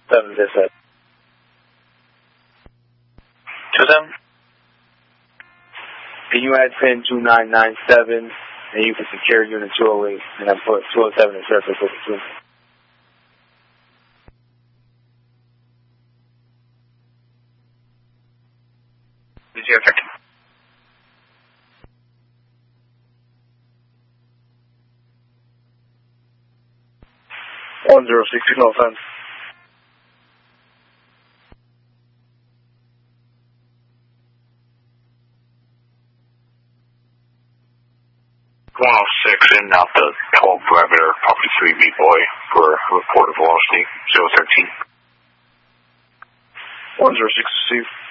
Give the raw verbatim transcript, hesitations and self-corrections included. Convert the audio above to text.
seven dispatch. two seven. Can you add pin two nine nine seven, and you can secure unit two oh eight, and I put two oh seven in surface with the two. zero thirteen. one zero six, no offense. one oh six in out the twelve parameter, property three B boy for report of velocity, zero thirteen. one zero six, receive.